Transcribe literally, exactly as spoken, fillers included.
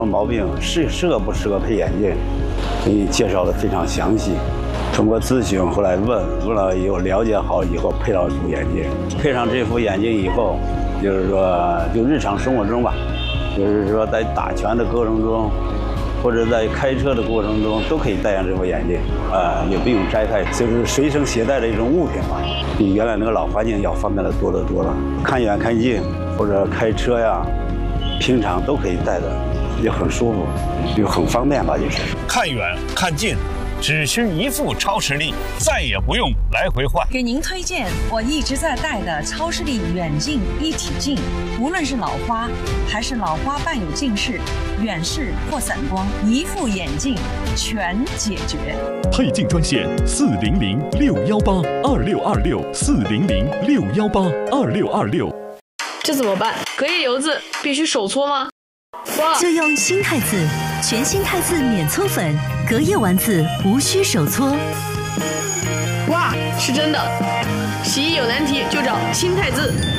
毛病适适合不适合配眼镜，给你介绍的非常详细。通过咨询，后来问问了以后，了解好以后，配上这副眼镜。配上这副眼镜以后，就是说，就日常生活中吧，就是说在打拳的过程中，或者在开车的过程中，都可以戴上这副眼镜，啊、呃，也不用摘开，就是随身携带的一种物品嘛，比原来那个老花镜要方便的多得多了。看远看近，或者开车呀，平常都可以戴的，也很舒服，就很方便吧，就是。 看远看近。只需一副超视力，再也不用来回换。 给您推荐我一直在戴的超视力远近一体镜，无论是老花还是老花伴有近视、远视或散光，一副眼镜全解决。 配镜专线四零零六幺八二六二六四零零六幺八二六二六。 这怎么办？隔夜油渍必须手搓吗？ 就用新汰渍，全新汰渍免搓粉，隔夜丸子无需手搓。 哇，是真的！洗衣有难题就找新汰渍。